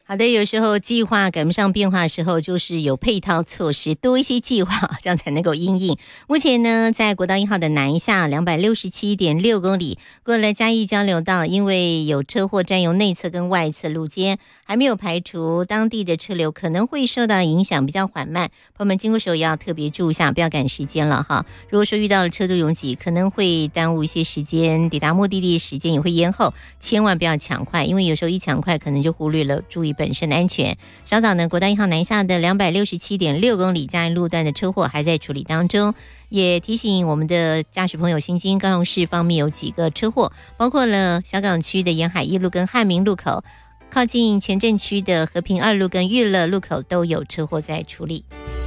好的，有时候计划赶不上变化的时候，就是有配套措施，多一些计划，这样才能够因应。目前呢，在国道1号的南下267.6公里，过了嘉义交流道，因为有车祸占用内侧跟外侧路肩，还没有排除当地的车流可能会受到影响，比较缓慢。朋友们经过时候也要特别注意一下，不要赶时间了哈。如果说遇到了车多拥挤，可能会耽误一些时间，抵达目的地时间也会延后，千万不要抢快，因为有时候一抢快，可能就忽略了注意本身的安全。稍早呢，国道1号南下的267.6公里嘉义路段的车祸还在处理当中，也提醒我们的驾驶朋友心经，高雄市方面有几个车祸，包括了小港区的沿海一路跟汉民路口，靠近前镇区的和平2路跟裕乐路口都有车祸在处理。